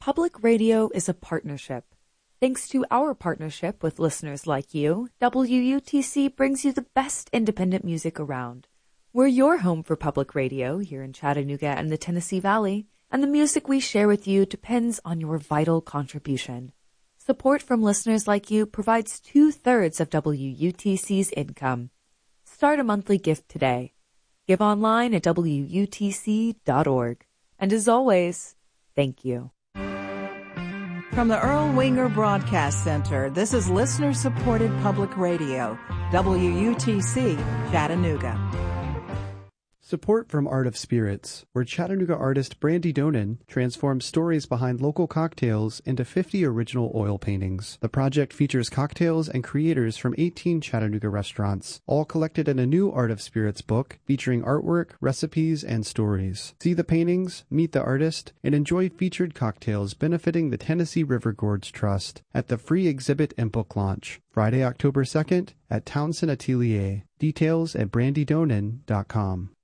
Public radio is a partnership. Thanks to our partnership with listeners like you, WUTC brings you the best independent music around. We're your home for public radio here in Chattanooga and the Tennessee Valley, and the music we share with you depends on your vital contribution. Support from listeners like you provides 2/3 of WUTC's income. Start a monthly gift today. Give online at WUTC.org. And as always, thank you. From the Earl Winger Broadcast Center, this is listener-supported public radio, WUTC, Chattanooga. Support from Art of Spirits, where Chattanooga artist Brandy Donen transforms stories behind local cocktails into 50 original oil paintings. The project features cocktails and creators from 18 Chattanooga restaurants, all collected in a new Art of Spirits book featuring artwork, recipes, and stories. See the paintings, meet the artist, and enjoy featured cocktails benefiting the Tennessee River Gorge Trust at the free exhibit and book launch, Friday, October 2nd at Townsend Atelier. Details at brandydonen.com.